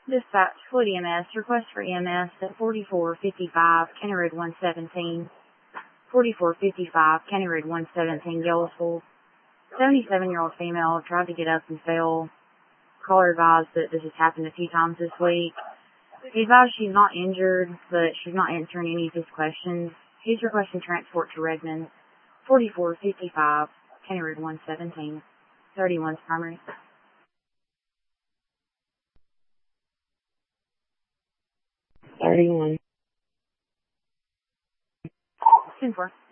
Dispatch, Floyd EMS, request for EMS at 4455, County Road 117. 4455, County Road 117, Yellowsville. 77-year-old female tried to get up and fell. Caller advised that this has happened a few times this week. He advised she's not injured, but she's not answering any of his questions. He's requesting transport to Redmond. 4455, County Road 117. 31's primary. 31. 10-4.